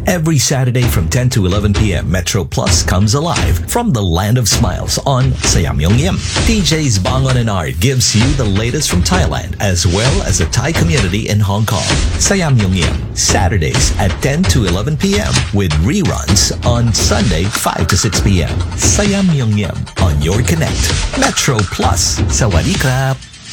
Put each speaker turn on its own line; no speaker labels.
Every Saturday from 10 to 11 p.m., Metro Plus comes alive from the land of smiles on Sayam Yung Yim. DJs Bangon and Art gives you the latest from Thailand as well as the Thai community in Hong Kong. Sayam Yung Yim, Saturdays at 10 to 11 p.m. with reruns on Sunday 5 to 6 p.m. Sayam Yung Yim on your connect. Metro Plus. Sawadee krap.